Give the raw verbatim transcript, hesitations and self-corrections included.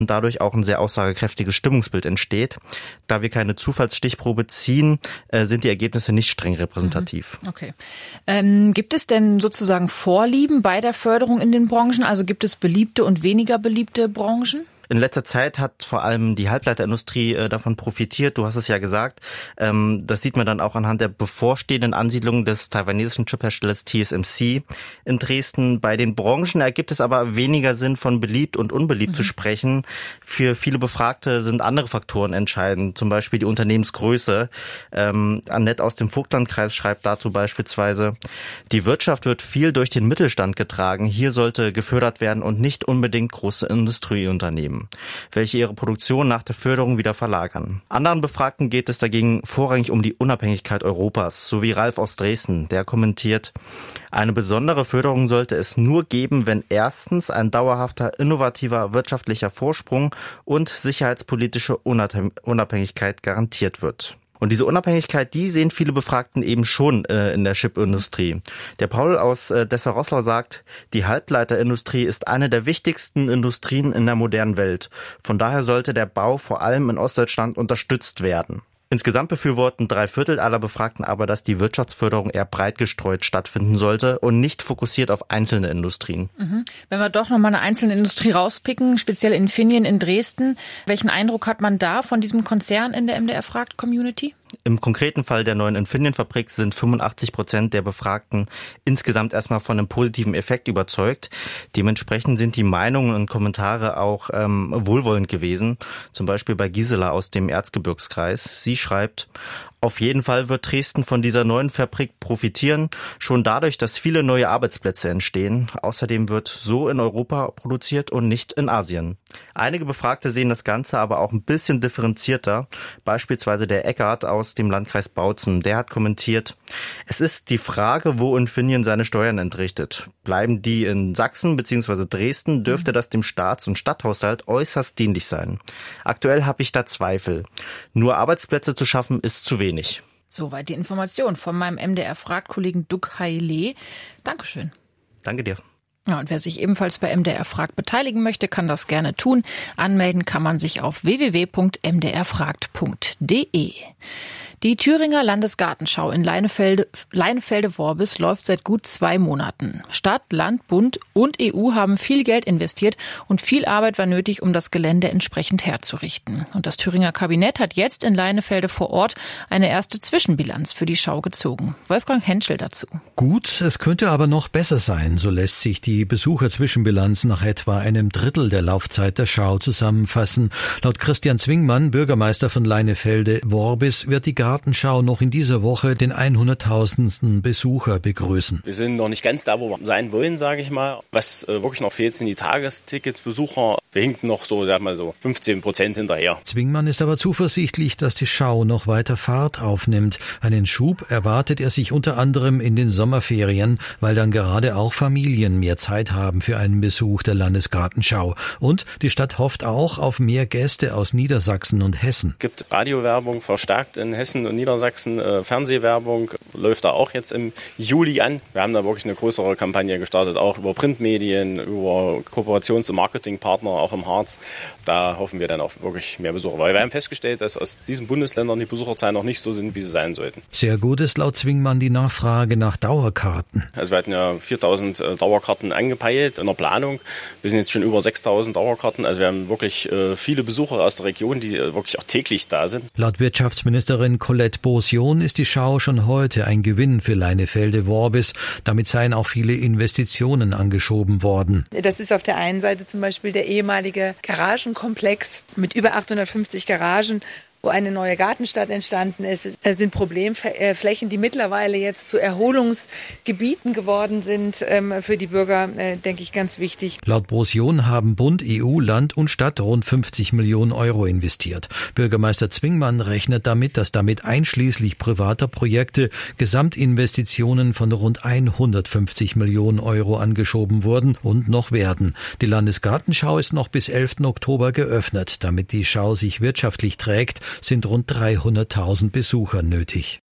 und dadurch auch ein sehr aussagekräftiges Stimmungsbild entsteht. Da wir keine Zufallsstichprobe ziehen, äh, sind die Ergebnisse nicht streng repräsentativ. Okay. Ähm, gibt es denn sozusagen Vorlieben bei der Förderung in den Branchen? Also gibt es beliebte und weniger beliebte Branchen? In letzter Zeit hat vor allem die Halbleiterindustrie äh, davon profitiert. Du hast es ja gesagt. Ähm, das sieht man dann auch anhand der bevorstehenden Ansiedlung des taiwanesischen Chipherstellers T S M C in Dresden. Bei den Branchen ergibt es aber weniger Sinn, von beliebt und unbeliebt mhm. zu sprechen. Für viele Befragte sind andere Faktoren entscheidend, zum Beispiel die Unternehmensgröße. Ähm, Annette aus dem Vogtlandkreis schreibt dazu beispielsweise: Die Wirtschaft wird viel durch den Mittelstand getragen. Hier sollte gefördert werden und nicht unbedingt große Industrieunternehmen, welche ihre Produktion nach der Förderung wieder verlagern. Anderen Befragten geht es dagegen vorrangig um die Unabhängigkeit Europas, so wie Ralf aus Dresden, der kommentiert: Eine besondere Förderung sollte es nur geben, wenn erstens ein dauerhafter, innovativer wirtschaftlicher Vorsprung und sicherheitspolitische Unabhängigkeit garantiert wird. Und diese Unabhängigkeit, die sehen viele Befragten eben schon äh, in der Chipindustrie. Der Paul aus äh, Dessau-Roßlau sagt, die Halbleiterindustrie ist eine der wichtigsten Industrien in der modernen Welt. Von daher sollte der Bau vor allem in Ostdeutschland unterstützt werden. Insgesamt befürworten drei Viertel aller Befragten aber, dass die Wirtschaftsförderung eher breit gestreut stattfinden sollte und nicht fokussiert auf einzelne Industrien. Mhm. Wenn wir doch noch mal eine einzelne Industrie rauspicken, speziell Infineon in Dresden, welchen Eindruck hat man da von diesem Konzern in der M D R-Fragt-Community? Im konkreten Fall der neuen Infineon-Fabrik sind fünfundachtzig Prozent der Befragten insgesamt erstmal von einem positiven Effekt überzeugt. Dementsprechend sind die Meinungen und Kommentare auch ähm, wohlwollend gewesen. Zum Beispiel bei Gisela aus dem Erzgebirgskreis. Sie schreibt: Auf jeden Fall wird Dresden von dieser neuen Fabrik profitieren, schon dadurch, dass viele neue Arbeitsplätze entstehen. Außerdem wird so in Europa produziert und nicht in Asien. Einige Befragte sehen das Ganze aber auch ein bisschen differenzierter. Beispielsweise der Eckart aus dem Landkreis Bautzen. Der hat kommentiert: Es ist die Frage, wo Infineon seine Steuern entrichtet. Bleiben die in Sachsen bzw. Dresden, dürfte das dem Staats- und Stadthaushalt äußerst dienlich sein. Aktuell habe ich da Zweifel. Nur Arbeitsplätze zu schaffen, ist zu wenig. Soweit die Information von meinem M D R-Fragt-Kollegen Duc Haile. Dankeschön. Danke dir. Ja, und wer sich ebenfalls bei M D R Fragt beteiligen möchte, kann das gerne tun. Anmelden kann man sich auf w w w punkt m d r fragt punkt d e. Die Thüringer Landesgartenschau in Leinefelde, Leinefelde-Worbis läuft seit gut zwei Monaten. Stadt, Land, Bund und E U haben viel Geld investiert und viel Arbeit war nötig, um das Gelände entsprechend herzurichten. Und das Thüringer Kabinett hat jetzt in Leinefelde vor Ort eine erste Zwischenbilanz für die Schau gezogen. Wolfgang Henschel dazu. Gut, es könnte aber noch besser sein, so lässt sich die Besucherzwischenbilanz nach etwa einem Drittel der Laufzeit der Schau zusammenfassen. Laut Christian Zwingmann, Bürgermeister von Leinefelde-Worbis, wird die Gartenschau noch in dieser Woche den hunderttausendsten Besucher begrüßen. Wir sind noch nicht ganz da, wo wir sein wollen, sage ich mal. Was äh, wirklich noch fehlt, sind die Tagesticketbesucher. Wir hinken noch so, sag mal so, fünfzehn Prozent hinterher. Zwingmann ist aber zuversichtlich, dass die Schau noch weiter Fahrt aufnimmt. Einen Schub erwartet er sich unter anderem in den Sommerferien, weil dann gerade auch Familien mehr Zeit haben für einen Besuch der Landesgartenschau. Und die Stadt hofft auch auf mehr Gäste aus Niedersachsen und Hessen. Es gibt Radiowerbung verstärkt in Hessen und Niedersachsen. Äh, Fernsehwerbung läuft da auch jetzt im Juli an. Wir haben da wirklich eine größere Kampagne gestartet, auch über Printmedien, über Kooperations- und Marketingpartner, auch im Harz. Da hoffen wir dann auch wirklich mehr Besucher. Weil wir haben festgestellt, dass aus diesen Bundesländern die Besucherzahlen noch nicht so sind, wie sie sein sollten. Sehr gut ist laut Zwingmann die Nachfrage nach Dauerkarten. Also wir hatten ja viertausend äh, Dauerkarten angepeilt in der Planung. Wir sind jetzt schon über sechstausend Dauerkarten. Also wir haben wirklich äh, viele Besucher aus der Region, die äh, wirklich auch täglich da sind. Laut Wirtschaftsministerin Colette Beausion ist die Schau schon heute ein Gewinn für Leinefelde-Worbis. Damit seien auch viele Investitionen angeschoben worden. Das ist auf der einen Seite zum Beispiel der ehemalige Garagenkomplex mit über achthundertfünfzig Garagen, wo eine neue Gartenstadt entstanden ist. Es sind Problemflächen, die mittlerweile jetzt zu Erholungsgebieten geworden sind. Für die Bürger, denke ich, ganz wichtig. Laut Beausion haben Bund, E U, Land und Stadt rund fünfzig Millionen Euro investiert. Bürgermeister Zwingmann rechnet damit, dass damit einschließlich privater Projekte Gesamtinvestitionen von rund hundertfünfzig Millionen Euro angeschoben wurden und noch werden. Die Landesgartenschau ist noch bis elften Oktober geöffnet. Damit die Schau sich wirtschaftlich trägt, sind rund dreihunderttausend Besucher nötig.